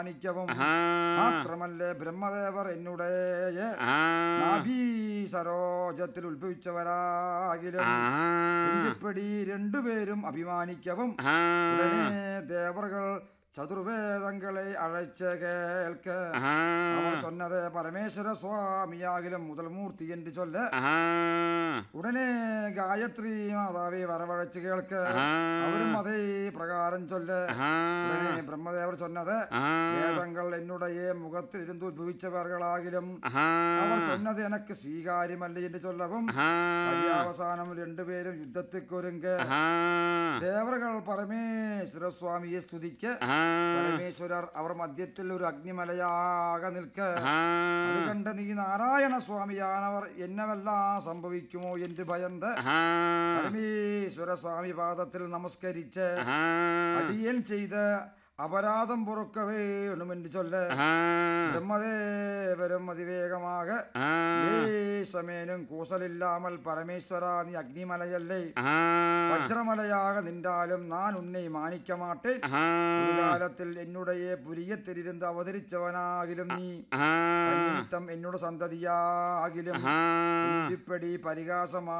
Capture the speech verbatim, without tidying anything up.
മാണിക്യവും മാത്രമല്ലേ ബ്രഹ്മദേവർ എന്നുടേ നാഭീ സരോജത്തിൽ ഉത്ഭവിച്ചവരാകിലും ഇന്ത്യപ്പടി രണ്ടുപേരും അഭിമാനിക്കവും ഉടനെ ദേവർകൾ ചതുർവേദങ്ങളെ അഴച്ച് കേൾക്ക് അവർ சொன்னது പരമേശ്വര സ്വാമിയാകിലും മുതൽ മൂർത്തി എന്ന് ചൊല്ല് ഉടനെ ഗായത്രി മാതാവെ വരവഴച്ച് കേൾക്ക് അവരും അതേ പ്രകാരം ചൊല്ല് ഉടനെ ബ്രഹ്മദേവർ சொன்னது വേദങ്ങൾ എന്നുടേ മുഖത്തിൽ ഇരുന്ന് ഉത്ഭവിച്ചവർകളാകിലും അവർ சொன்னது എനക്ക് സ്വീകാര്യമല്ല എന്ന് ചൊല്ലവും പര്യാവസാനം രണ്ടുപേരും യുദ്ധത്തിക്കൊരുങ്ങ് ദേവകൾ പരമേശ്വര സ്വാമിയെ സ്തുതിക്ക് പരമേശ്വരർ അവർ മധ്യത്തിൽ ഒരു അഗ്നിമലയാക നിൽക്ക് അത് കണ്ട് നീ നാരായണ സ്വാമിയാണവർ എന്നെല്ലാം സംഭവിക്കുമോ എന്ന് ഭയന്ത് പരമേശ്വര സ്വാമി പാദത്തിൽ നമസ്കരിച്ച് അടിയൻ ചെയ്ത് അപരാധം പൊറുക്ക വേണമെന്ന് ചൊല്ല് ബ്രഹ്മദേവരും അതിവേഗമാക സമേനും കൂസലില്ലാമൽ പരമേശ്വര നീ അഗ്നിമലയല്ലേ വജ്രമലയാക നിന്റാലും ഞാൻ ഉന്നെ മാനിക്ക മാട്ടേ ഒരു കാലത്തിൽ എന്നുടേ പുരിയത്തിരുന്ന് അവതരിച്ചവനാകിലും നീ തന്നിമിത്തം എന്നോട് സന്തതിയാകിലും ഇന്ത്യപ്പടി പരിഹാസമാ